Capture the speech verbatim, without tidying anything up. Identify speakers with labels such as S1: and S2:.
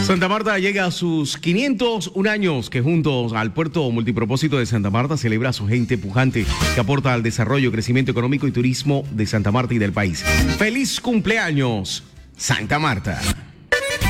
S1: Santa Marta llega a sus quinientos un años, que juntos al puerto multipropósito de Santa Marta celebra a su gente pujante que aporta al desarrollo, crecimiento económico y turismo de Santa Marta y del país. ¡Feliz cumpleaños, Santa Marta!